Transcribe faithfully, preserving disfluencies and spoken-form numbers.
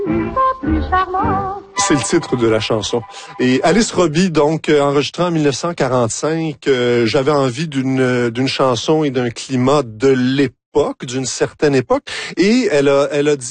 C'est le titre de la chanson. Et Alice Robbie, donc, euh, enregistrée en dix-neuf cent quarante-cinq, euh, j'avais envie d'une d'une chanson et d'un climat de l'époque, d'une certaine époque. Et elle a, elle a dit